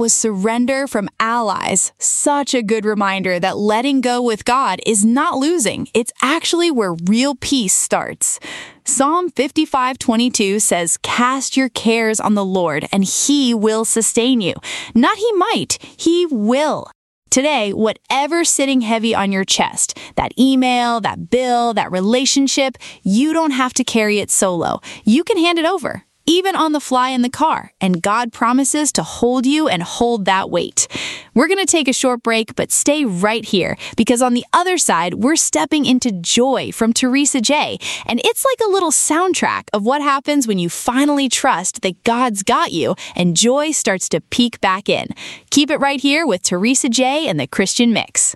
was surrender from allies. Such a good reminder that letting go with God is not losing. It's actually where real peace starts. Psalm 55:22 says, "Cast your cares on the Lord, and He will sustain you." Not He might, He will. Today, whatever's sitting heavy on your chest, that email, that bill, that relationship, you don't have to carry it solo. You can hand it over, even on the fly in the car, and God promises to hold you and hold that weight. We're going to take a short break, but stay right here, because on the other side, we're stepping into Joy from Teresa J, and it's like a little soundtrack of what happens when you finally trust that God's got you, and joy starts to peek back in. Keep it right here with Teresa J and the Christian Mix.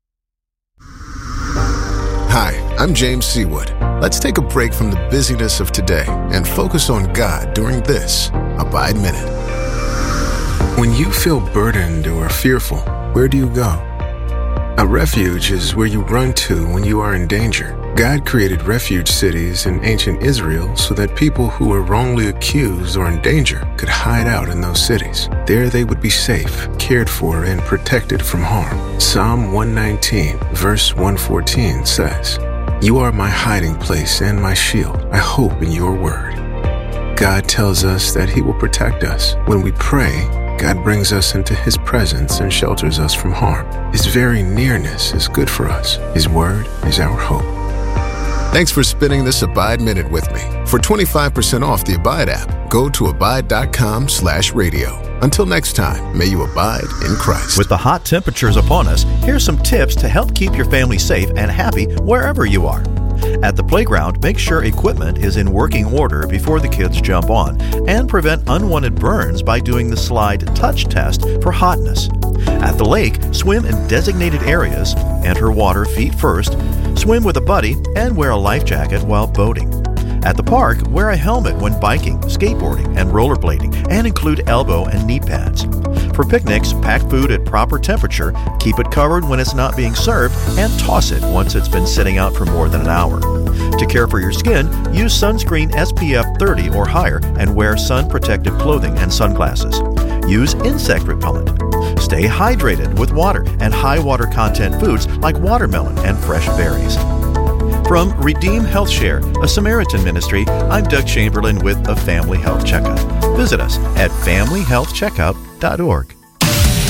Hi, I'm James Seawood. Let's take a break from the busyness of today and focus on God during this Abide Minute. When you feel burdened or fearful, where do you go? A refuge is where you run to when you are in danger. God created refuge cities in ancient Israel so that people who were wrongly accused or in danger could hide out in those cities. There they would be safe, cared for, and protected from harm. Psalm 119, verse 114 says, "You are my hiding place and my shield. I hope in your word." God tells us that He will protect us. When we pray, God brings us into His presence and shelters us from harm. His very nearness is good for us. His word is our hope. Thanks for spending this Abide Minute with me. For 25% off the Abide app, go to abide.com/radio. Until next time, may you abide in Christ. With the hot temperatures upon us, here's some tips to help keep your family safe and happy wherever you are. At the playground, make sure equipment is in working order before the kids jump on, and prevent unwanted burns by doing the slide touch test for hotness. At the lake, swim in designated areas, enter water feet first, swim with a buddy, and wear a life jacket while boating. At the park, wear a helmet when biking, skateboarding, and rollerblading, and include elbow and knee pads. For picnics, pack food at proper temperature, keep it covered when it's not being served, and toss it once it's been sitting out for more than an hour. To care for your skin, use sunscreen SPF 30 or higher and wear sun-protective clothing and sunglasses. Use insect repellent. Stay hydrated with water and high water content foods like watermelon and fresh berries. From Redeem Health Share, a Samaritan ministry, I'm Doug Chamberlain with a Family Health Checkup. Visit us at familyhealthcheckup.org.